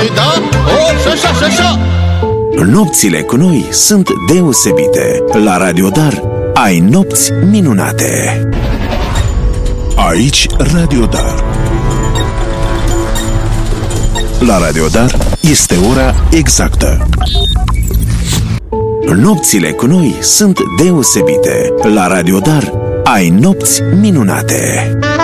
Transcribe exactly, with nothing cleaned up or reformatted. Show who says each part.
Speaker 1: Păi da, o, și așa, și așa.
Speaker 2: Nopțile cu noi sunt deosebite. La Radio Dar ai nopți minunate. Aici Radio Dar. La Radio Dar este ora exactă. Nopțile cu noi sunt deosebite. La Radio Dar ai nopți minunate.